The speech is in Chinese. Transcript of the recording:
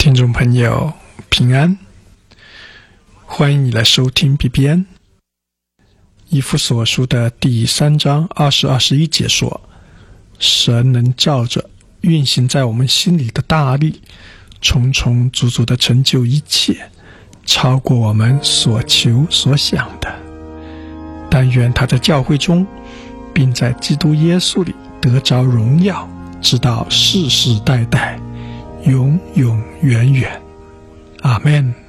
听众朋友平安，欢迎你来收听 BBN。 以弗所书的第3章20、21节说，神能照着运行在我们心里的大力，充充足足地成就一切，超过我们所求所想的。但愿他在教会中，并在基督耶稣里得着荣耀，直到世世代代，永永远远。阿们。